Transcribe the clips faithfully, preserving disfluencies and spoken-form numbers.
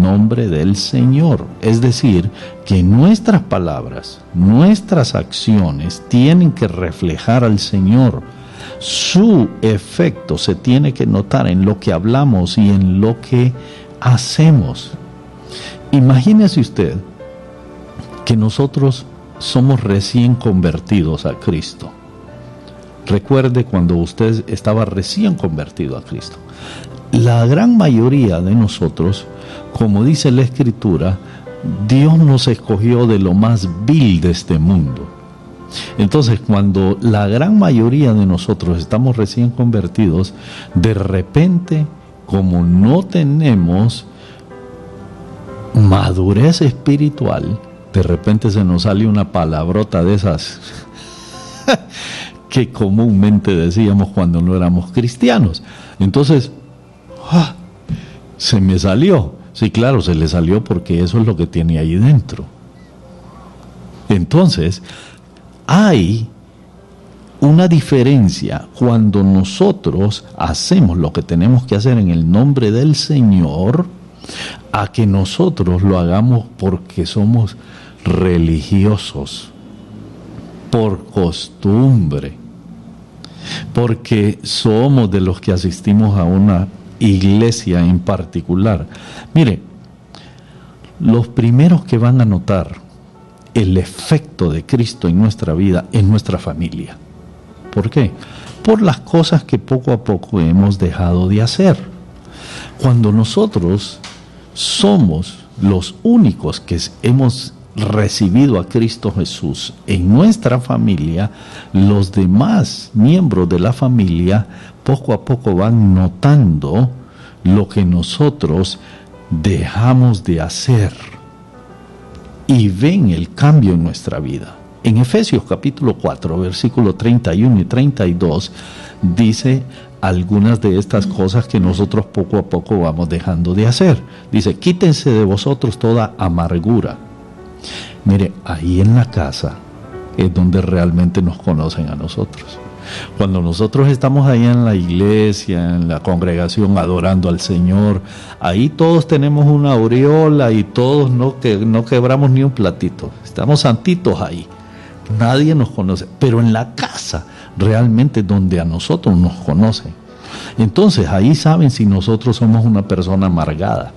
nombre del Señor. Es decir, que nuestras palabras, nuestras acciones tienen que reflejar al Señor. Su efecto se tiene que notar en lo que hablamos y en lo que hacemos. Imagínese usted que nosotros somos recién convertidos a Cristo. Recuerde cuando usted estaba recién convertido a Cristo. La gran mayoría de nosotros, como dice la Escritura, Dios nos escogió de lo más vil de este mundo. Entonces, cuando la gran mayoría de nosotros estamos recién convertidos, de repente, como no tenemos madurez espiritual, de repente se nos sale una palabrota de esas que comúnmente decíamos cuando no éramos cristianos. Entonces, ¡ah!, se me salió. Sí, claro, se le salió porque eso es lo que tiene ahí dentro. Entonces, hay una diferencia cuando nosotros hacemos lo que tenemos que hacer en el nombre del Señor, a que nosotros lo hagamos porque somos religiosos, por costumbre, porque somos de los que asistimos a una iglesia en particular. Mire, los primeros que van a notar el efecto de Cristo en nuestra vida es nuestra familia. ¿Por qué? Por las cosas que poco a poco hemos dejado de hacer. Cuando nosotros somos los únicos que hemos recibido a Cristo Jesús en nuestra familia, los demás miembros de la familia poco a poco van notando lo que nosotros dejamos de hacer y ven el cambio en nuestra vida. En Efesios capítulo cuatro, versículo treinta y uno y treinta y dos, dice algunas de estas cosas que nosotros poco a poco vamos dejando de hacer. Dice, quítense de vosotros toda amargura. Mire, ahí en la casa es donde realmente nos conocen a nosotros. Cuando nosotros estamos ahí en la iglesia, en la congregación, adorando al Señor, ahí todos tenemos una aureola y todos no, que, no quebramos ni un platito. Estamos santitos ahí. Nadie nos conoce. Pero en la casa, realmente donde a nosotros nos conocen. Entonces, ahí saben si nosotros somos una persona amargada.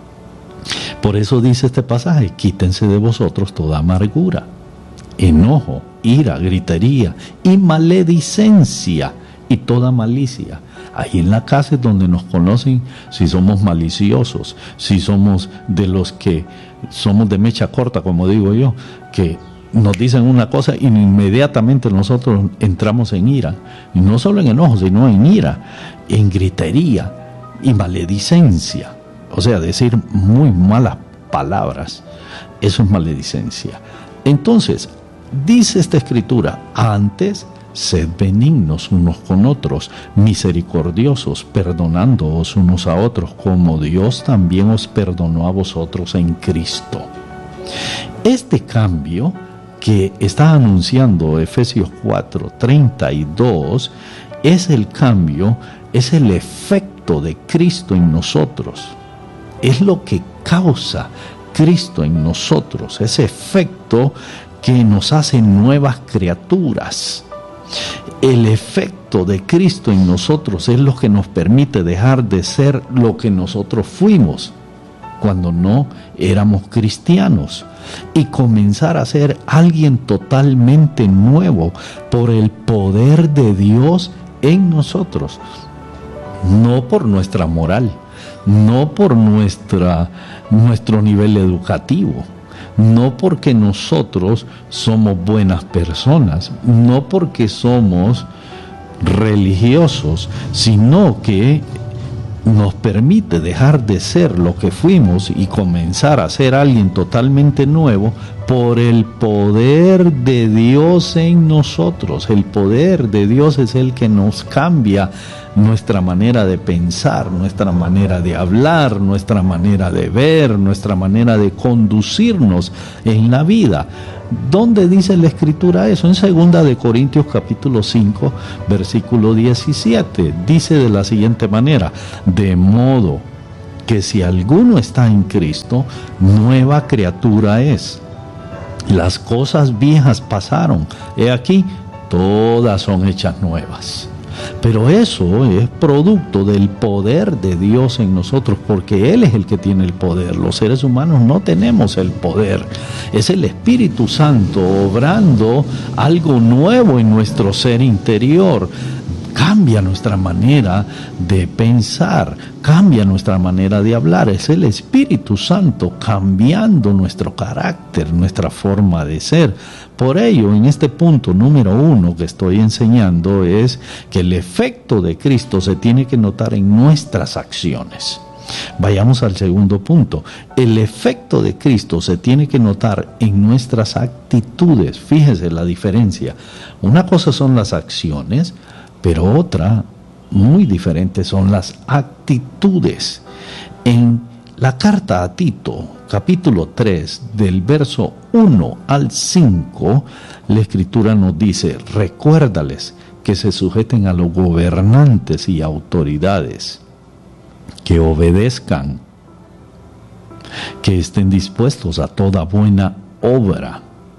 Por eso dice este pasaje, quítense de vosotros toda amargura, enojo, ira, gritería y maledicencia y toda malicia. Ahí en la casa es donde nos conocen si somos maliciosos, si somos de los que somos de mecha corta, como digo yo, que nos dicen una cosa y inmediatamente nosotros entramos en ira. Y no solo en enojo, sino en ira, en gritería y maledicencia. O sea, decir muy malas palabras, eso es maledicencia. Entonces, dice esta escritura, antes sed benignos unos con otros, misericordiosos, perdonándoos unos a otros, como Dios también os perdonó a vosotros en Cristo. Este cambio que está anunciando Efesios cuatro, treinta y dos, es el cambio, es el efecto de Cristo en nosotros. Es lo que causa Cristo en nosotros, ese efecto que nos hace nuevas criaturas. El efecto de Cristo en nosotros es lo que nos permite dejar de ser lo que nosotros fuimos cuando no éramos cristianos y comenzar a ser alguien totalmente nuevo por el poder de Dios en nosotros, no por nuestra moral, no por nuestra, nuestro nivel educativo, no porque nosotros somos buenas personas, no porque somos religiosos, sino que nos permite dejar de ser lo que fuimos y comenzar a ser alguien totalmente nuevo por el poder de Dios en nosotros. El poder de Dios es el que nos cambia nuestra manera de pensar, nuestra manera de hablar, nuestra manera de ver, nuestra manera de conducirnos en la vida. ¿Dónde dice la Escritura eso? En segunda de Corintios capítulo cinco, versículo diecisiete. Dice de la siguiente manera, de modo que si alguno está en Cristo, nueva criatura es. Las cosas viejas pasaron, he aquí, todas son hechas nuevas. Pero eso es producto del poder de Dios en nosotros, porque Él es el que tiene el poder. Los seres humanos no tenemos el poder. Es el Espíritu Santo obrando algo nuevo en nuestro ser interior. Cambia nuestra manera de pensar, cambia nuestra manera de hablar. Es el Espíritu Santo cambiando nuestro carácter, nuestra forma de ser. Por ello, en este punto número uno que estoy enseñando es que el efecto de Cristo se tiene que notar en nuestras acciones. Vayamos al segundo punto. El efecto de Cristo se tiene que notar en nuestras actitudes. Fíjese la diferencia. Una cosa son las acciones, pero otra, muy diferente, son las actitudes. En la carta a Tito, capítulo tres, del verso uno al cinco, la Escritura nos dice: recuérdales que se sujeten a los gobernantes y autoridades, que obedezcan, que estén dispuestos a toda buena obra,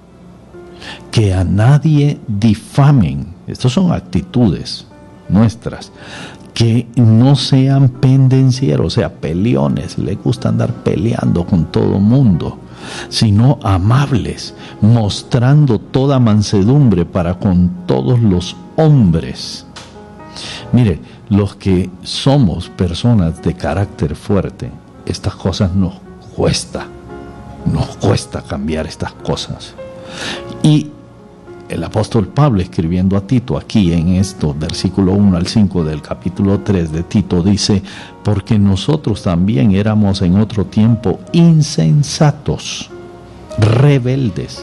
que a nadie difamen. Estas son actitudes nuestras. Que no sean pendencieros, o sea, peleones, les gusta andar peleando con todo mundo, sino amables, mostrando toda mansedumbre para con todos los hombres. Mire, los que somos personas de carácter fuerte, estas cosas nos cuesta, nos cuesta cambiar estas cosas. Y el apóstol Pablo, escribiendo a Tito aquí en esto, versículo uno al cinco del capítulo tres de Tito, dice: porque nosotros también éramos en otro tiempo insensatos, rebeldes,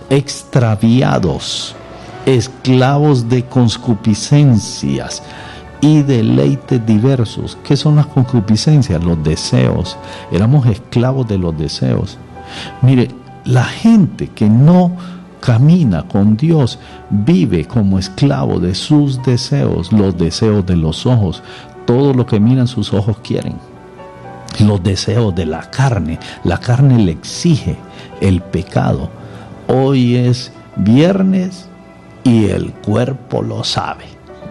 extraviados, esclavos de concupiscencias y deleites diversos. ¿Qué son las concupiscencias? Los deseos. Éramos esclavos de los deseos. Mire, la gente que no camina con Dios vive como esclavo de sus deseos, los deseos de los ojos. Todo lo que miran sus ojos quieren. Los deseos de la carne. La carne le exige el pecado. Hoy es viernes y el cuerpo lo sabe.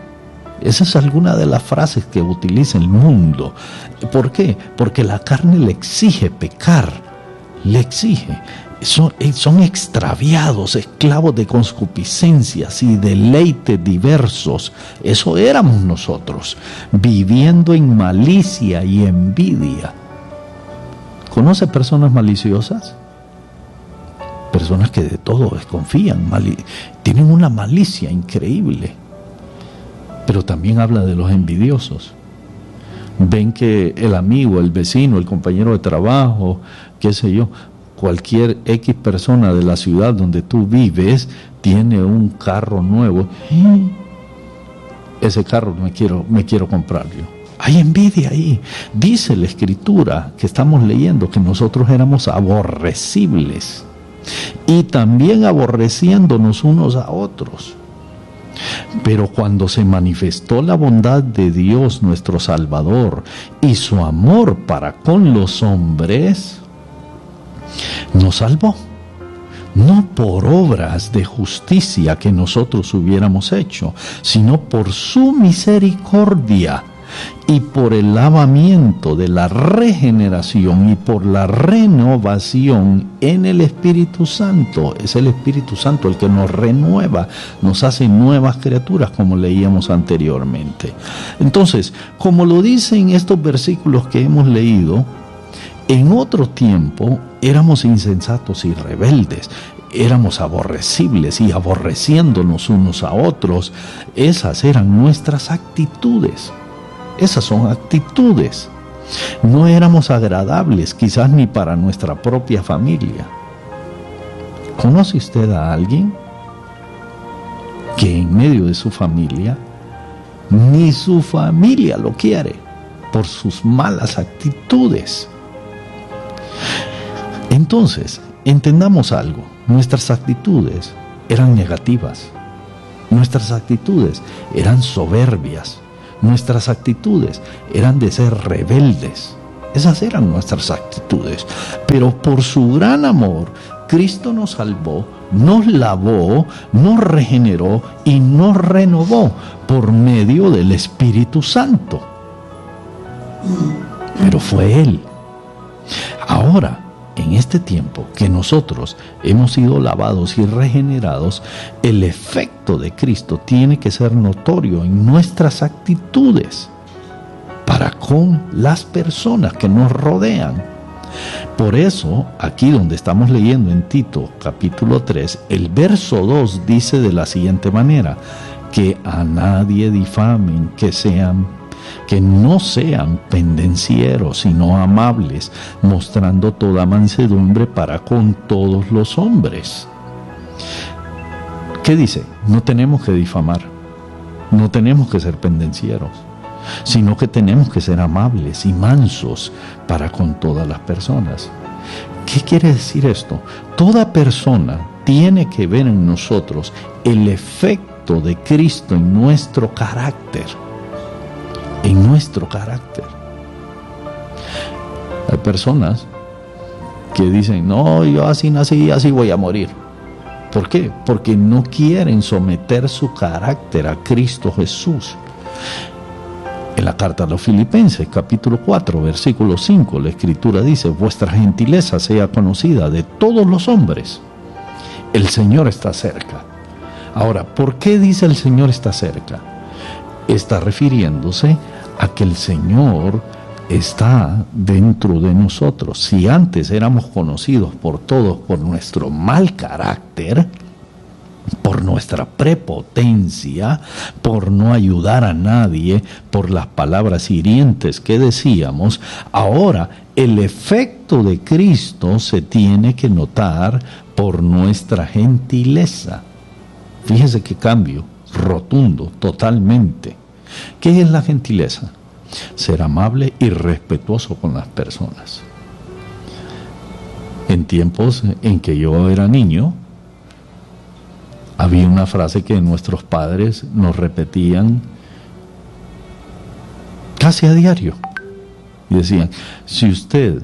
Esa es alguna de las frases que utiliza el mundo. ¿Por qué? Porque la carne le exige pecar. Le exige. Son, son extraviados, esclavos de concupiscencias y deleites diversos. Eso éramos nosotros, viviendo en malicia y envidia. ¿Conoce personas maliciosas? Personas que de todo desconfían, mali- tienen una malicia increíble. Pero también habla de los envidiosos. Ven que el amigo, el vecino, el compañero de trabajo, qué sé yo, cualquier X persona de la ciudad donde tú vives tiene un carro nuevo. Ese carro me quiero, me quiero comprar yo. Hay envidia ahí. Dice la Escritura que estamos leyendo que nosotros éramos aborrecibles y también aborreciéndonos unos a otros. Pero cuando se manifestó la bondad de Dios nuestro Salvador y su amor para con los hombres, nos salvó, no por obras de justicia que nosotros hubiéramos hecho, sino por su misericordia y por el lavamiento de la regeneración y por la renovación en el Espíritu Santo. Es el Espíritu Santo el que nos renueva, nos hace nuevas criaturas, como leíamos anteriormente. Entonces, como lo dicen estos versículos que hemos leído, en otro tiempo éramos insensatos y rebeldes, éramos aborrecibles y aborreciéndonos unos a otros. Esas eran nuestras actitudes. Esas son actitudes. No éramos agradables, quizás ni para nuestra propia familia. ¿Conoce usted a alguien que en medio de su familia ni su familia lo quiere por sus malas actitudes? Entonces, entendamos algo. Nuestras actitudes eran negativas. Nuestras actitudes eran soberbias. Nuestras actitudes eran de ser rebeldes. Esas eran nuestras actitudes. Pero por su gran amor, Cristo nos salvó, nos lavó, nos regeneró y nos renovó por medio del Espíritu Santo. Pero fue Él. Ahora, en este tiempo que nosotros hemos sido lavados y regenerados, el efecto de Cristo tiene que ser notorio en nuestras actitudes para con las personas que nos rodean. Por eso, aquí donde estamos leyendo en Tito capítulo tres, el verso dos dice de la siguiente manera: que a nadie difamen, que sean que no sean pendencieros, sino amables, mostrando toda mansedumbre para con todos los hombres. ¿Qué dice? No tenemos que difamar, no tenemos que ser pendencieros, sino que tenemos que ser amables y mansos para con todas las personas. ¿Qué quiere decir esto? Toda persona tiene que ver en nosotros el efecto de Cristo en nuestro carácter. En nuestro carácter. Hay personas que dicen: no, yo así nací y así voy a morir. ¿Por qué? Porque no quieren someter su carácter a Cristo Jesús. En la carta a los Filipenses, capítulo cuatro, versículo cinco, la Escritura dice: vuestra gentileza sea conocida de todos los hombres. El Señor está cerca. Ahora, ¿por qué dice el Señor está cerca? Está refiriéndose a que el Señor está dentro de nosotros. Si antes éramos conocidos por todos por nuestro mal carácter, por nuestra prepotencia, por no ayudar a nadie, por las palabras hirientes que decíamos, ahora el efecto de Cristo se tiene que notar por nuestra gentileza. Fíjese qué cambio rotundo, totalmente. ¿Qué es la gentileza? Ser amable y respetuoso con las personas. En tiempos en que yo era niño, había una frase que nuestros padres nos repetían casi a diario. Y decían: si usted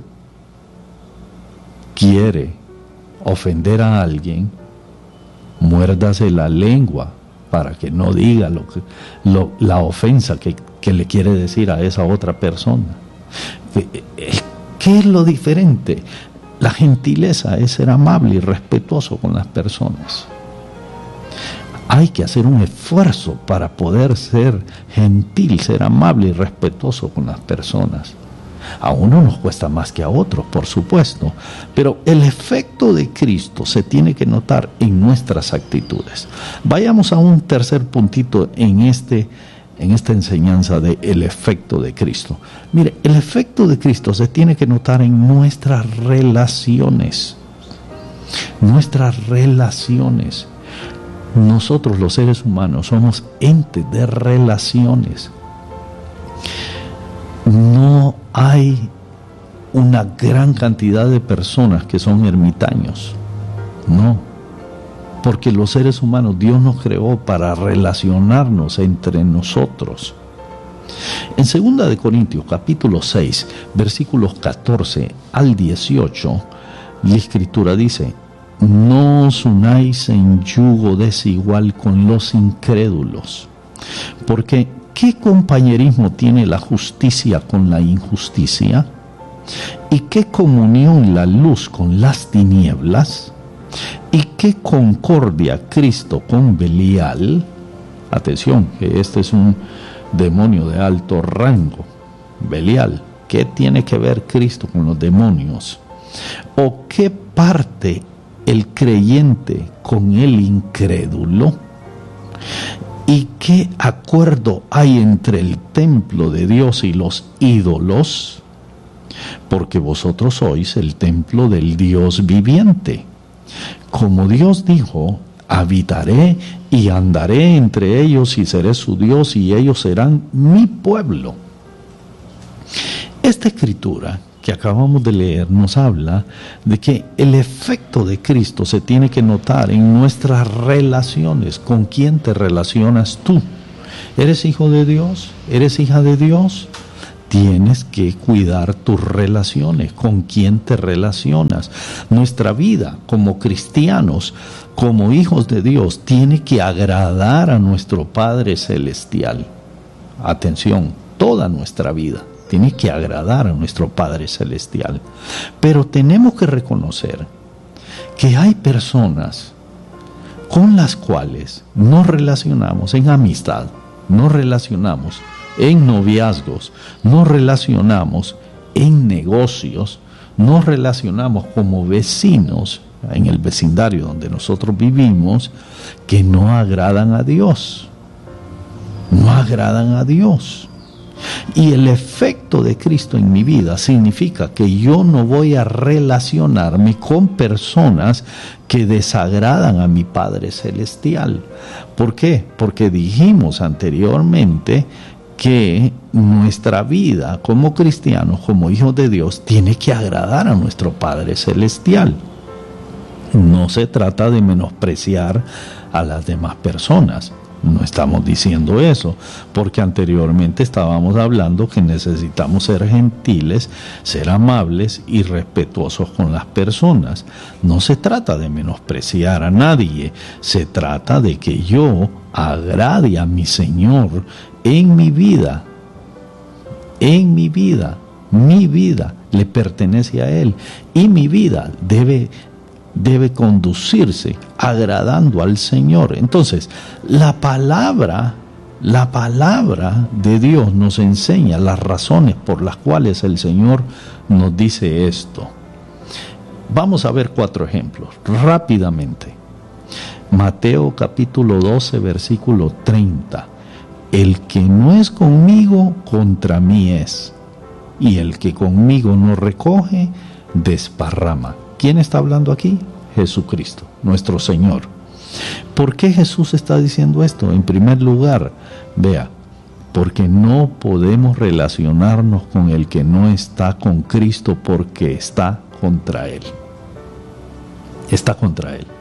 quiere ofender a alguien, muérdase la lengua para que no diga lo que, lo, la ofensa que, que le quiere decir a esa otra persona. ¿Qué es lo diferente? La gentileza es ser amable y respetuoso con las personas. Hay que hacer un esfuerzo para poder ser gentil, ser amable y respetuoso con las personas. A uno nos cuesta más que a otros, por supuesto, pero el efecto de Cristo se tiene que notar en nuestras actitudes. Vayamos a un tercer puntito en, este, en esta enseñanza del efecto de Cristo. Mire, el efecto de Cristo se tiene que notar en nuestras relaciones. Nuestras relaciones. Nosotros los seres humanos somos entes de relaciones. No hay una gran cantidad de personas que son ermitaños. No, porque los seres humanos, Dios nos creó para relacionarnos entre nosotros. En segunda de Corintios, capítulo seis, versículos catorce al dieciocho, la Escritura dice: no os unáis en yugo desigual con los incrédulos, porque ¿qué compañerismo tiene la justicia con la injusticia? ¿Y qué comunión la luz con las tinieblas? ¿Y qué concordia Cristo con Belial? Atención, que este es un demonio de alto rango. Belial, ¿qué tiene que ver Cristo con los demonios? ¿O qué parte el creyente con el incrédulo? ¿Y qué acuerdo hay entre el templo de Dios y los ídolos? Porque vosotros sois el templo del Dios viviente. Como Dios dijo: habitaré y andaré entre ellos y seré su Dios y ellos serán mi pueblo. Esta escritura que acabamos de leer nos habla de que el efecto de Cristo se tiene que notar en nuestras relaciones. ¿Con quién te relacionas tú? ¿Eres hijo de Dios? ¿Eres hija de Dios? tienes que cuidar tus relaciones, con quién te relacionas. Nuestra vida como cristianos, como hijos de Dios, tiene que agradar a nuestro Padre Celestial. Atención, toda nuestra vida tiene que agradar a nuestro Padre Celestial. Pero tenemos que reconocer que hay personas con las cuales nos relacionamos en amistad, nos relacionamos en noviazgos, nos relacionamos en negocios, nos relacionamos como vecinos en el vecindario donde nosotros vivimos, que no agradan a Dios, no agradan a Dios. Y el efecto de Cristo en mi vida significa que yo no voy a relacionarme con personas que desagradan a mi Padre Celestial. ¿Por qué? Porque dijimos anteriormente que nuestra vida como cristianos, como hijos de Dios, tiene que agradar a nuestro Padre Celestial. No se trata de menospreciar a las demás personas. No estamos diciendo eso, porque anteriormente estábamos hablando que necesitamos ser gentiles, ser amables y respetuosos con las personas. No se trata de menospreciar a nadie, se trata de que yo agrade a mi Señor en mi vida, en mi vida, mi vida le pertenece a Él y mi vida debe debe conducirse agradando al Señor. Entonces, la palabra, la palabra de Dios nos enseña las razones por las cuales el Señor nos dice esto. Vamos a ver cuatro ejemplos, rápidamente. Mateo capítulo doce, versículo treinta. El que no es conmigo, contra mí es, y el que conmigo no recoge, desparrama. ¿Quién está hablando aquí? Jesucristo, nuestro Señor. ¿Por qué Jesús está diciendo esto? En primer lugar, vea, porque no podemos relacionarnos con el que no está con Cristo porque está contra Él. Está contra Él.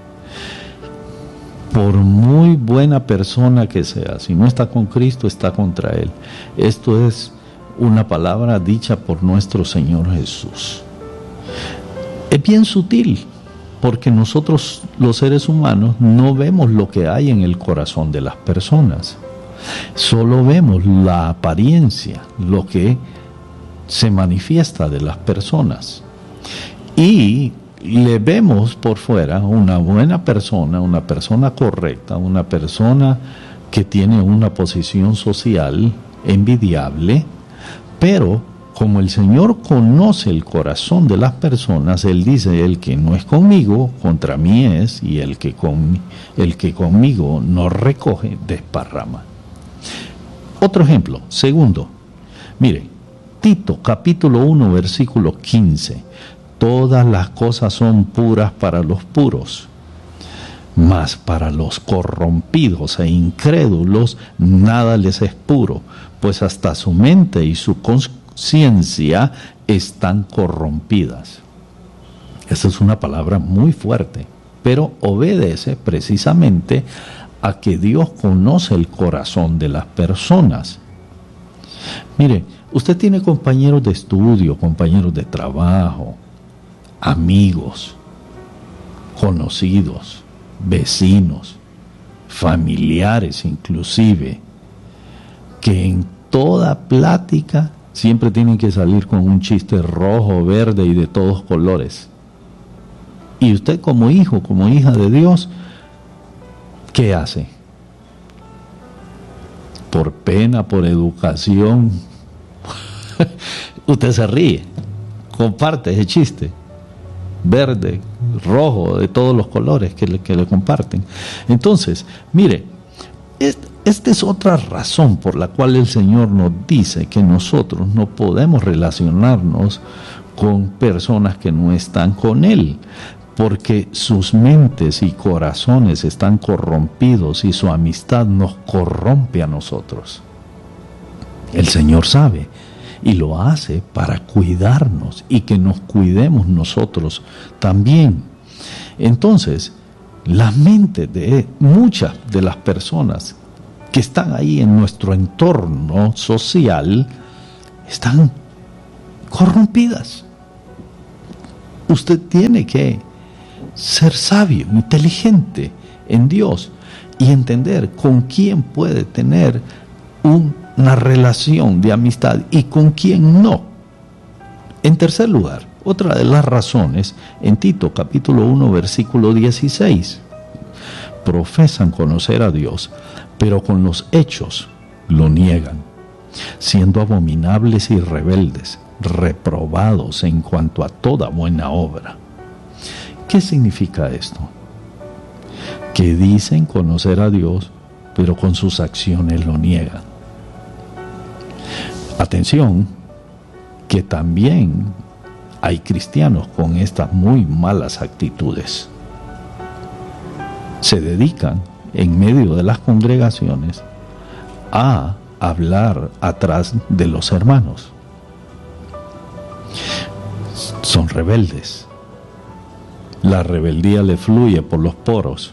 Por muy buena persona que sea, si no está con Cristo, está contra Él. Esto es una palabra dicha por nuestro Señor Jesús. Es bien sutil, porque nosotros los seres humanos no vemos lo que hay en el corazón de las personas. Solo vemos la apariencia, lo que se manifiesta de las personas. Y le vemos por fuera una buena persona, una persona correcta, una persona que tiene una posición social envidiable, pero como el Señor conoce el corazón de las personas, Él dice, el que no es conmigo, contra mí es, y el que, con, el que conmigo no recoge, desparrama. Otro ejemplo, segundo, mire, Tito capítulo uno, versículo quince, todas las cosas son puras para los puros, mas para los corrompidos e incrédulos nada les es puro, pues hasta su mente y su conciencia ciencia están corrompidas. Esa es una palabra muy fuerte, pero obedece precisamente a que Dios conoce el corazón de las personas. Mire, usted tiene compañeros de estudio, compañeros de trabajo, amigos, conocidos, vecinos, familiares inclusive, que en toda plática siempre tienen que salir con un chiste rojo, verde y de todos colores. Y usted como hijo, como hija de Dios, ¿qué hace? Por pena, por educación, usted se ríe, comparte ese chiste, verde, rojo, de todos los colores que le, que le comparten. Entonces, mire, este, Esta es otra razón por la cual el Señor nos dice que nosotros no podemos relacionarnos con personas que no están con Él, porque sus mentes y corazones están corrompidos y su amistad nos corrompe a nosotros. El Señor sabe y lo hace para cuidarnos y que nos cuidemos nosotros también. Entonces, la mente de muchas de las personas que están ahí en nuestro entorno social están corrompidas. Usted tiene que ser sabio, inteligente en Dios y entender con quién puede tener un, una relación de amistad y con quién no. En tercer lugar, otra de las razones, en Tito capítulo uno versículo dieciséis, profesan conocer a Dios, pero con los hechos lo niegan, siendo abominables y rebeldes, reprobados en cuanto a toda buena obra. ¿Qué significa esto? Que dicen conocer a Dios, pero con sus acciones lo niegan. Atención, que también hay cristianos con estas muy malas actitudes. Se dedican en medio de las congregaciones a hablar atrás de los hermanos. Son rebeldes. La rebeldía le fluye por los poros.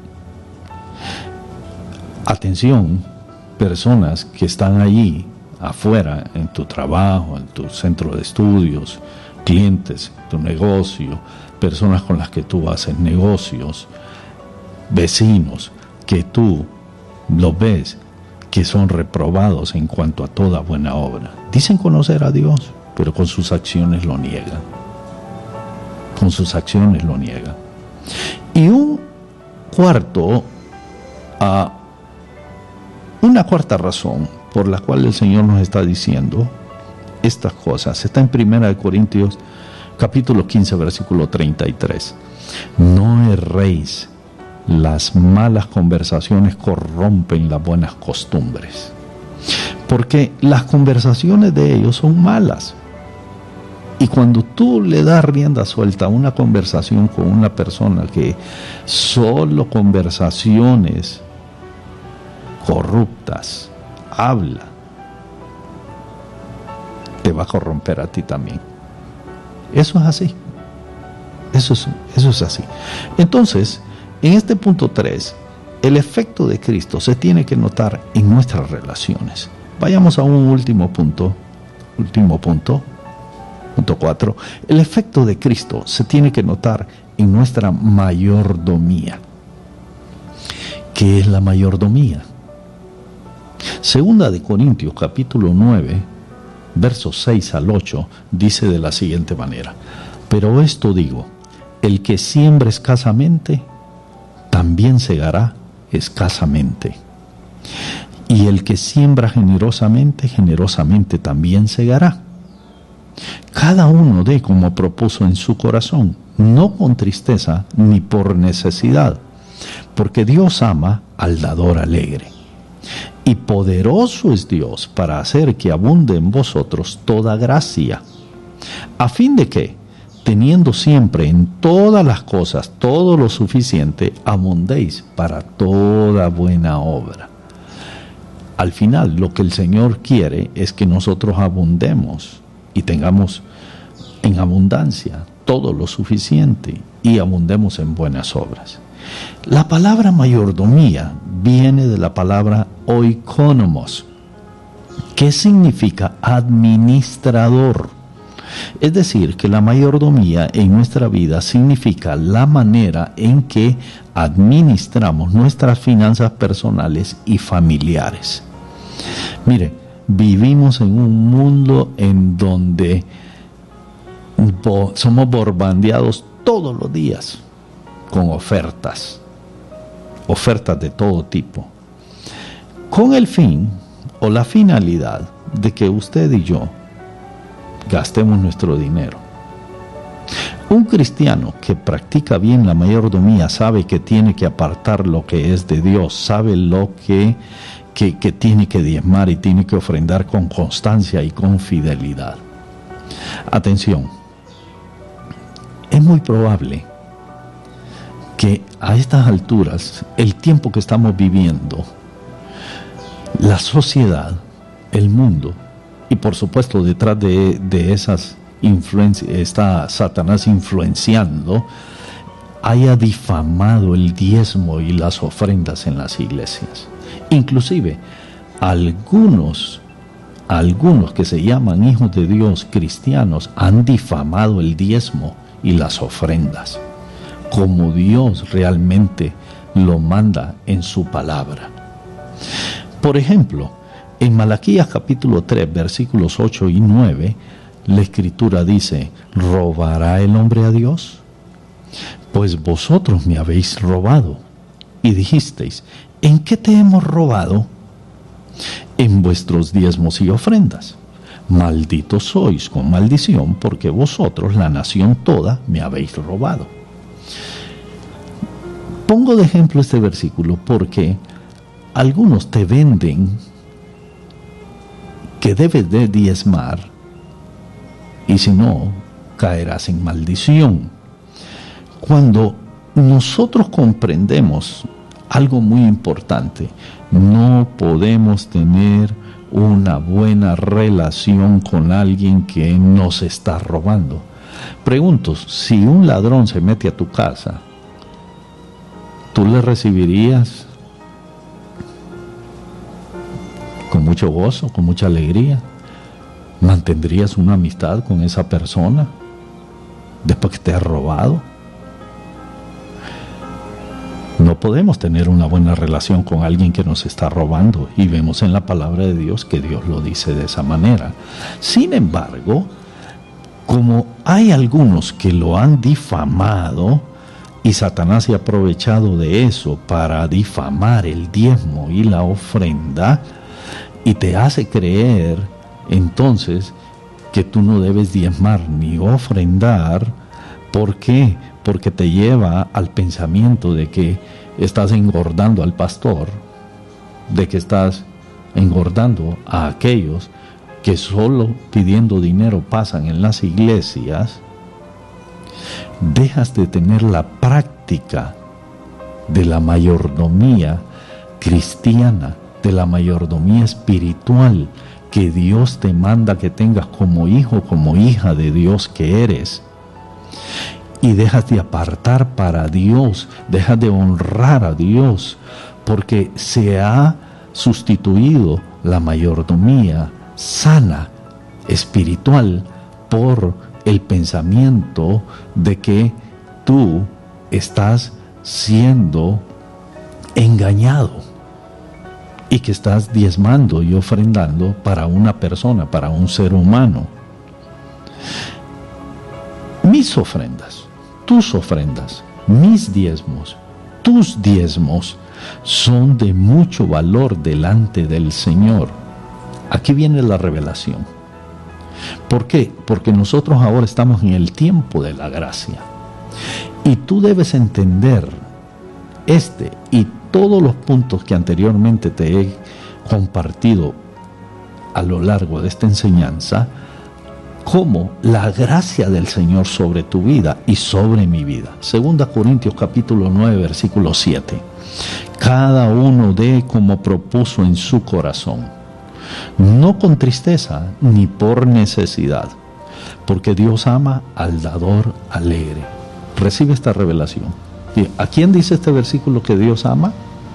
Atención, personas que están allí afuera, en tu trabajo, en tu centro de estudios, clientes, tu negocio, personas con las que tú haces negocios, vecinos, que tú los ves que son reprobados en cuanto a toda buena obra. Dicen conocer a Dios, pero con sus acciones lo niegan. Con sus acciones lo niegan. Y un cuarto, uh, una cuarta razón por la cual el Señor nos está diciendo estas cosas, está en Primera de Corintios capítulo quince versículo treinta y tres. No erréis, las malas conversaciones corrompen las buenas costumbres. Porque las conversaciones de ellos son malas. Y cuando tú le das rienda suelta a una conversación con una persona que solo conversaciones corruptas habla, te va a corromper a ti también. Eso es así. Eso es, eso es así. Entonces, en este punto tres, el efecto de Cristo se tiene que notar en nuestras relaciones. Vayamos a un último punto. Último punto. Punto cuatro. El efecto de Cristo se tiene que notar en nuestra mayordomía. ¿Qué es la mayordomía? Segunda de Corintios capítulo nueve, versos seis al ocho, dice de la siguiente manera: pero esto digo, el que siembra escasamente, también segará escasamente. Y el que siembra generosamente, generosamente también segará. Cada uno dé como propuso en su corazón, no con tristeza ni por necesidad, porque Dios ama al dador alegre. Y poderoso es Dios para hacer que abunde en vosotros toda gracia, a fin de que, teniendo siempre en todas las cosas todo lo suficiente, abundéis para toda buena obra. Al final, lo que el Señor quiere es que nosotros abundemos y tengamos en abundancia todo lo suficiente y abundemos en buenas obras. La palabra mayordomía viene de la palabra oikonomos, que significa administrador. Es decir, que la mayordomía en nuestra vida significa la manera en que administramos nuestras finanzas personales y familiares. Mire, vivimos en un mundo en donde bo- somos bombardeados todos los días con ofertas, ofertas de todo tipo, con el fin o la finalidad de que usted y yo gastemos nuestro dinero. Un cristiano que practica bien la mayordomía sabe que tiene que apartar lo que es de Dios, sabe lo que, que, que tiene que diezmar y tiene que ofrendar con constancia y con fidelidad. Atención, es muy probable que a estas alturas, el tiempo que estamos viviendo, la sociedad, el mundo, y por supuesto detrás de, de esas influencias está Satanás influenciando, haya difamado el diezmo y las ofrendas en las iglesias. Inclusive algunos algunos que se llaman hijos de Dios, cristianos, han difamado el diezmo y las ofrendas, como Dios realmente lo manda en su palabra. Por ejemplo, en Malaquías capítulo tres, versículos ocho y nueve, la Escritura dice: ¿robará el hombre a Dios? Pues vosotros me habéis robado. Y dijisteis: ¿en qué te hemos robado? En vuestros diezmos y ofrendas. Malditos sois con maldición, porque vosotros, la nación toda, me habéis robado. Pongo de ejemplo este versículo porque algunos te venden que debes de diezmar, y si no, caerás en maldición. Cuando nosotros comprendemos algo muy importante, no podemos tener una buena relación con alguien que nos está robando. Pregunto, si un ladrón se mete a tu casa, ¿tú le recibirías con mucho gozo, con mucha alegría? ¿Mantendrías una amistad con esa persona después que te ha robado? No podemos tener una buena relación con alguien que nos está robando, y vemos en la palabra de Dios que Dios lo dice de esa manera. Sin embargo, como hay algunos que lo han difamado, y Satanás se ha aprovechado de eso para difamar el diezmo y la ofrenda, y te hace creer entonces que tú no debes diezmar ni ofrendar. ¿Por qué? Porque te lleva al pensamiento de que estás engordando al pastor, de que estás engordando a aquellos que solo pidiendo dinero pasan en las iglesias. Dejas de tener la práctica de la mayordomía cristiana, de la mayordomía espiritual que Dios te manda que tengas como hijo, como hija de Dios que eres. Y dejas de apartar para Dios, dejas de honrar a Dios, porque se ha sustituido la mayordomía sana, espiritual, por el pensamiento de que tú estás siendo engañado y que estás diezmando y ofrendando para una persona, para un ser humano. Mis ofrendas, tus ofrendas, mis diezmos, tus diezmos son de mucho valor delante del Señor. Aquí viene la revelación. ¿Por qué? Porque nosotros ahora estamos en el tiempo de la gracia. Y tú debes entender este y todos los puntos que anteriormente te he compartido a lo largo de esta enseñanza, como la gracia del Señor sobre tu vida y sobre mi vida. Segunda Corintios capítulo nueve, versículo siete. Cada uno dé como propuso en su corazón, no con tristeza ni por necesidad, porque Dios ama al dador alegre. Recibe esta revelación. ¿A quién dice este versículo que Dios ama?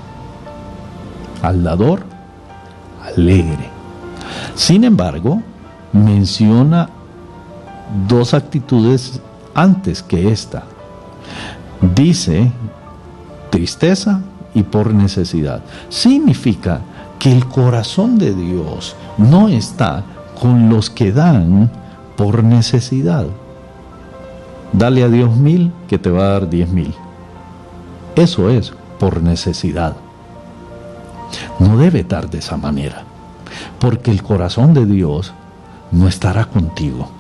Al dador alegre. Sin embargo, menciona dos actitudes antes que esta. Dice tristeza y por necesidad. Significa que el corazón de Dios no está con los que dan por necesidad. Dale a Dios mil, que te va a dar diez mil. Eso es por necesidad. No debe dar de esa manera, porque el corazón de Dios no estará contigo.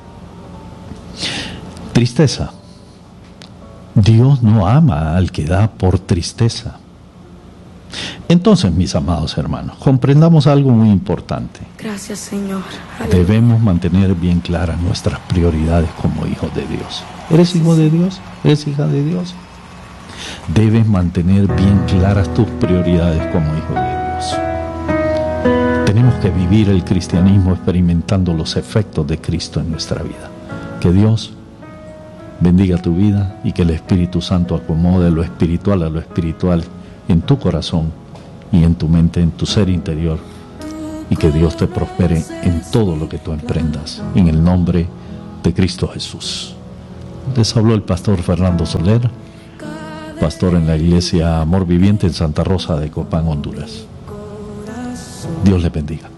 Tristeza. Dios no ama al que da por tristeza. Entonces, mis amados hermanos, comprendamos algo muy importante. Gracias, Señor. Debemos mantener bien claras nuestras prioridades como hijos de Dios. ¿Eres hijo de Dios? ¿Eres hija de Dios? Debes mantener bien claras tus prioridades como hijo de Dios. Tenemos que vivir el cristianismo experimentando los efectos de Cristo en nuestra vida. Que Dios bendiga tu vida y que el Espíritu Santo acomode lo espiritual a lo espiritual en tu corazón y en tu mente, en tu ser interior, y que Dios te prospere en todo lo que tú emprendas, en el nombre de Cristo Jesús. Les habló el pastor Fernando Soler, pastor en la iglesia Amor Viviente en Santa Rosa de Copán, Honduras. Dios les bendiga.